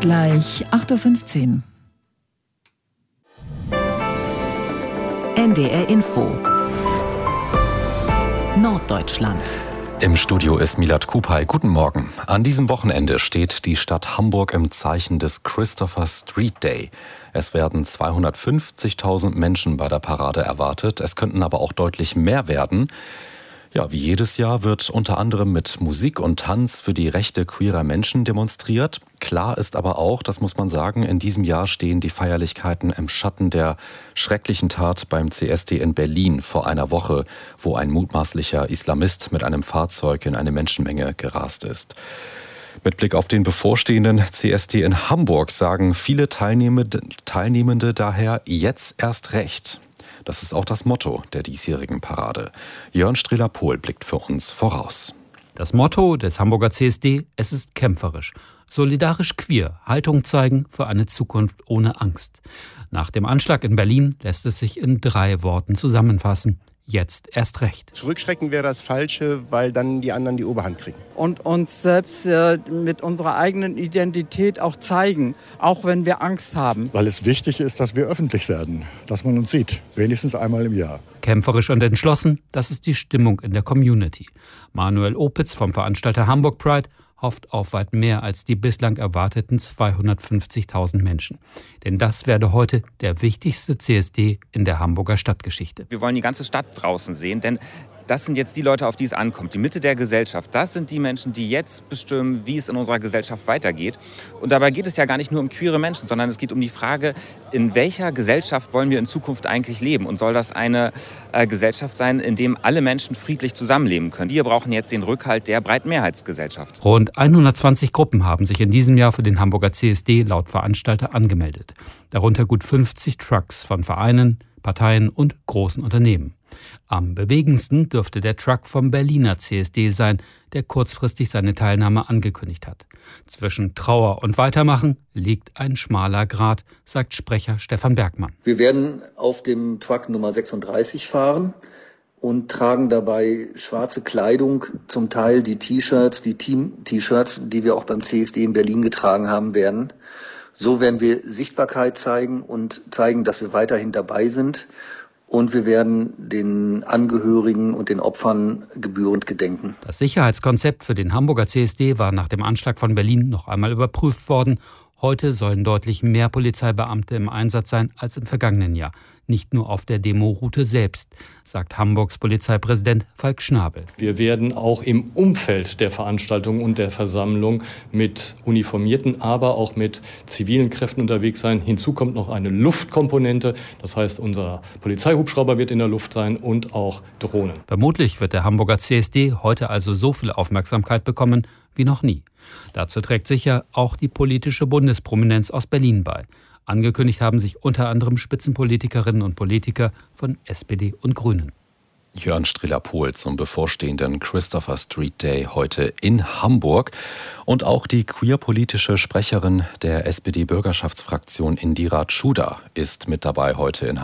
gleich 8:15 Uhr. NDR Info Norddeutschland. Im Studio ist Milad Kupay. Guten Morgen. An diesem Wochenende steht die Stadt Hamburg im Zeichen des Christopher Street Day. Es werden 250.000 Menschen bei der Parade erwartet. Es könnten aber auch deutlich mehr werden. Ja, wie jedes Jahr wird unter anderem mit Musik und Tanz für die Rechte queerer Menschen demonstriert. Klar ist aber auch, das muss man sagen, in diesem Jahr stehen die Feierlichkeiten im Schatten der schrecklichen Tat beim CSD in Berlin vor einer Woche, wo ein mutmaßlicher Islamist mit einem Fahrzeug in eine Menschenmenge gerast ist. Mit Blick auf den bevorstehenden CSD in Hamburg sagen viele Teilnehmende daher jetzt erst recht. Das ist auch das Motto der diesjährigen Parade. Jörn Strehler-Pohl blickt für uns voraus. Das Motto des Hamburger CSD: Es ist kämpferisch. Solidarisch queer, Haltung zeigen für eine Zukunft ohne Angst. Nach dem Anschlag in Berlin lässt es sich in 3 Worten zusammenfassen: Jetzt erst recht. Zurückschrecken wäre das Falsche, weil dann die anderen die Oberhand kriegen. Und uns selbst mit unserer eigenen Identität auch zeigen, auch wenn wir Angst haben. Weil es wichtig ist, dass wir öffentlich werden, dass man uns sieht, wenigstens einmal im Jahr. Kämpferisch und entschlossen, das ist die Stimmung in der Community. Manuel Opitz vom Veranstalter Hamburg Pride hofft auf weit mehr als die bislang erwarteten 250.000 Menschen. Denn das werde heute der wichtigste CSD in der Hamburger Stadtgeschichte. Wir wollen die ganze Stadt draußen sehen, denn das sind jetzt die Leute, auf die es ankommt, die Mitte der Gesellschaft. Das sind die Menschen, die jetzt bestimmen, wie es in unserer Gesellschaft weitergeht. Und dabei geht es ja gar nicht nur um queere Menschen, sondern es geht um die Frage, in welcher Gesellschaft wollen wir in Zukunft eigentlich leben? Und soll das eine Gesellschaft sein, in der alle Menschen friedlich zusammenleben können? Wir brauchen jetzt den Rückhalt der breiten Mehrheitsgesellschaft. Rund 120 Gruppen haben sich in diesem Jahr für den Hamburger CSD laut Veranstalter angemeldet. Darunter gut 50 Trucks von Vereinen, Parteien und großen Unternehmen. Am bewegendsten dürfte der Truck vom Berliner CSD sein, der kurzfristig seine Teilnahme angekündigt hat. Zwischen Trauer und Weitermachen liegt ein schmaler Grat, sagt Sprecher Stefan Bergmann. Wir werden auf dem Truck Nummer 36 fahren und tragen dabei schwarze Kleidung, zum Teil die T-Shirts, die Team-T-Shirts, die wir auch beim CSD in Berlin getragen haben werden. So werden wir Sichtbarkeit zeigen und zeigen, dass wir weiterhin dabei sind. Und wir werden den Angehörigen und den Opfern gebührend gedenken. Das Sicherheitskonzept für den Hamburger CSD war nach dem Anschlag von Berlin noch einmal überprüft worden. Heute sollen deutlich mehr Polizeibeamte im Einsatz sein als im vergangenen Jahr. Nicht nur auf der Demoroute selbst, sagt Hamburgs Polizeipräsident Falk Schnabel. Wir werden auch im Umfeld der Veranstaltung und der Versammlung mit uniformierten, aber auch mit zivilen Kräften unterwegs sein. Hinzu kommt noch eine Luftkomponente. Das heißt, unser Polizeihubschrauber wird in der Luft sein und auch Drohnen. Vermutlich wird der Hamburger CSD heute also so viel Aufmerksamkeit bekommen wie noch nie. Dazu trägt sicher auch die politische Bundesprominenz aus Berlin bei. Angekündigt haben sich unter anderem Spitzenpolitikerinnen und Politiker von SPD und Grünen. Jörn Strehler-Pohl zum bevorstehenden Christopher Street Day heute in Hamburg. Und auch die queerpolitische Sprecherin der SPD-Bürgerschaftsfraktion Indira Tschuda ist mit dabei heute in Hamburg.